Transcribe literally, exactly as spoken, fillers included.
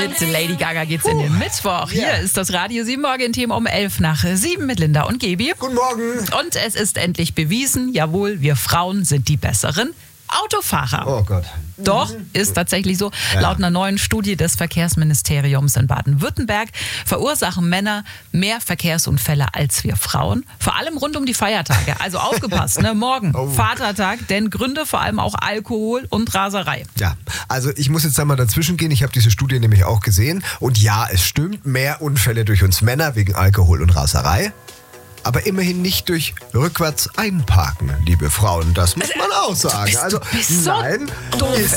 Mit Lady Gaga geht's in den Mittwoch. Hier Yeah. ist das Radio sieben Morgen-Team um elf nach sieben mit Linda und Gebi. Guten Morgen. Und es ist endlich bewiesen, jawohl, wir Frauen sind die besseren Autofahrer. Oh Gott. Doch, ist tatsächlich so. Ja. Laut einer neuen Studie des Verkehrsministeriums in Baden-Württemberg verursachen Männer mehr Verkehrsunfälle als wir Frauen. Vor allem rund um die Feiertage. Also aufgepasst, ne? Morgen, Oh. Vatertag, denn Gründe vor allem auch Alkohol und Raserei. Ja, also ich muss jetzt einmal dazwischen gehen. Ich habe diese Studie nämlich auch gesehen. Und ja, es stimmt, mehr Unfälle durch uns Männer wegen Alkohol und Raserei. Aber immerhin nicht durch rückwärts einparken, liebe Frauen. Das muss man auch sagen. bist- Also du bist so nein, doof, ist